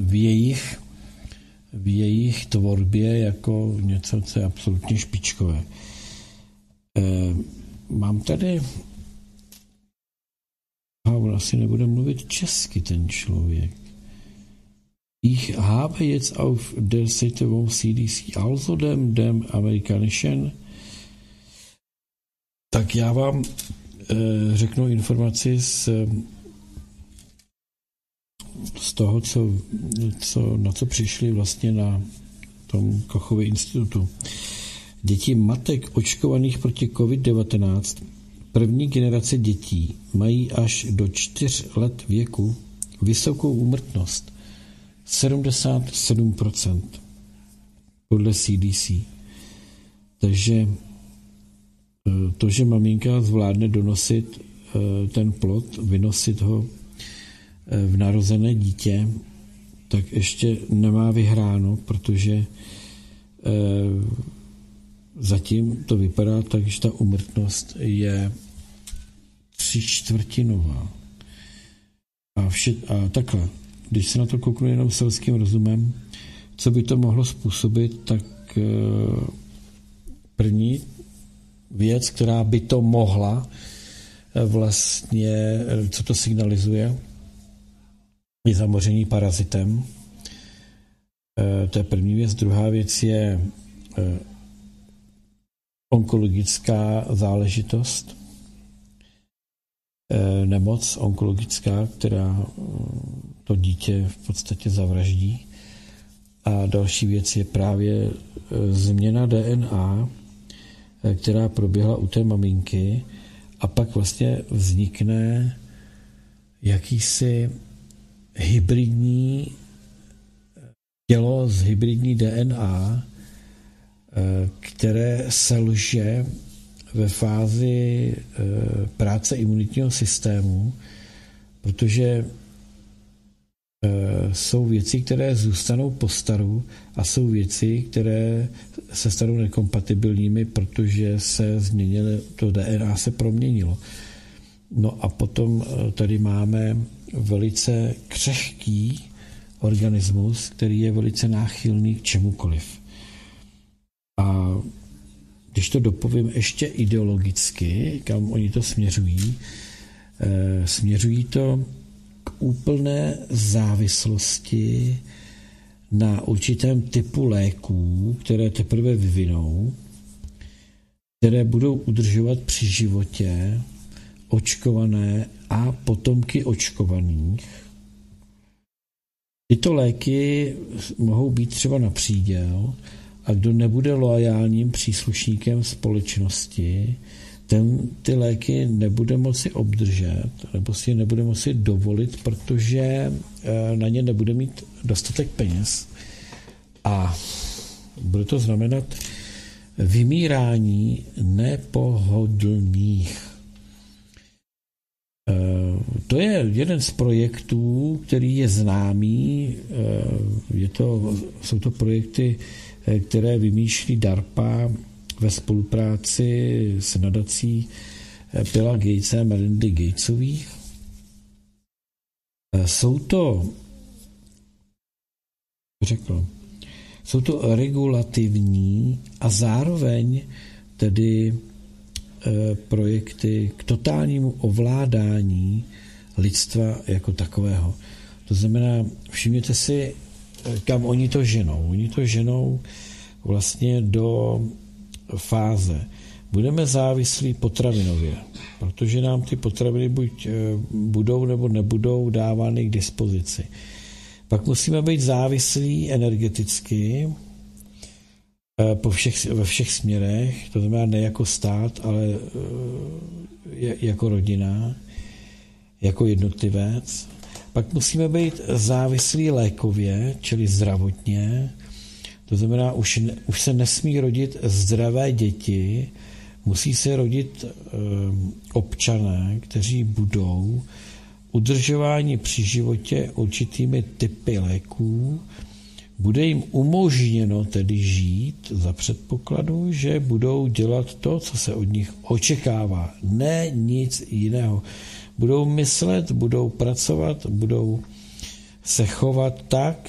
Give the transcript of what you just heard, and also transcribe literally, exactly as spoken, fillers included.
v jejich, v jejich tvorbě jako něco, co je absolutně špičkové. Mám tady, a on asi nebude mluvit česky ten člověk. Ich habe jetzt auf der Seite vom C D C, also dem, dem amerikanischen. Tak já vám eh, řeknu informaci z, z toho, co, co, na co přišli vlastně na tom Kochově institutu. Děti matek očkovaných proti covid devatenáct, první generace dětí, mají až do čtyř let věku vysokou úmrtnost. sedmdesát sedm procent podle C D C. Takže to, že maminka zvládne donosit ten plod, vynosit ho v narozené dítě, tak ještě nemá vyhráno, protože zatím to vypadá tak, že ta úmrtnost je tři čtvrtinová. A, vše, a takhle, když se na to kouknu jenom selským rozumem, co by to mohlo způsobit, tak první věc, která by to mohla vlastně, co to signalizuje, je zamoření parazitem. To je první věc. Druhá věc je onkologická záležitost, nemoc onkologická, která to dítě v podstatě zavraždí. A další věc je právě změna D N A, která proběhla u té maminky, a pak vlastně vznikne jakýsi hybridní tělo z hybridní D N A, které selže ve fázi práce imunitního systému, protože jsou věci, které zůstanou po staru, a jsou věci, které se stanou nekompatibilními, protože se změnilo, to D N A se proměnilo. No a potom tady máme velice křehký organismus, který je velice náchylný k čemukoliv. A když to dopovím ještě ideologicky, kam oni to směřují, eh, směřují to k úplné závislosti na určitém typu léků, které teprve vyvinou, které budou udržovat při životě očkované a potomky očkovaných. Tyto léky mohou být třeba na příděl, a kdo nebude loajálním příslušníkem společnosti, ten ty léky nebude moci obdržet, nebo si je nebude moci dovolit, protože na ně nebude mít dostatek peněz. A bude to znamenat vymírání nepohodlných. To je jeden z projektů, který je známý. Je to, jsou to projekty, které vymýšlí DARPA ve spolupráci s nadací Billa Gatese a Melindy Gatesových. Jsou to, řekl, jsou to regulativní a zároveň tedy projekty k totálnímu ovládání lidstva jako takového. To znamená, všimněte si, kam oni to ženou. Oni to ženou vlastně do fáze. Budeme závislí potravinově, protože nám ty potraviny buď budou nebo nebudou dávány k dispozici. Pak musíme být závislí energeticky po všech, ve všech směrech, to znamená ne jako stát, ale jako rodina, jako jednotlivec. Pak musíme být závislí lékově, čili zdravotně. To znamená, už, ne, už se nesmí rodit zdravé děti, musí se rodit e, občané, kteří budou udržováni při životě určitými typy léků. Bude jim umožněno tedy žít za předpokladu, že budou dělat to, co se od nich očekává. Ne nic jiného. Budou myslet, budou pracovat, budou se chovat tak,